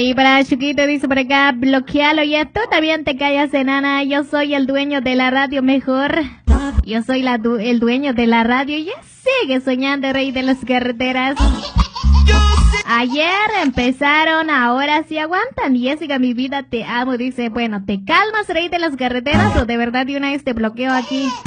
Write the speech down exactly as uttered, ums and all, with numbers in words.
Ahí para Chuquito dice por acá, bloquealo ya. Tú también te callas, enana. Yo soy el dueño de la radio mejor. Yo soy la du el dueño de la radio. Ya sigue soñando, rey de las carreteras. Ayer empezaron, ahora sí aguantan. Jessica, mi vida, te amo. Dice, bueno, ¿te calmas, rey de las carreteras? O de verdad de una vez te bloqueo aquí.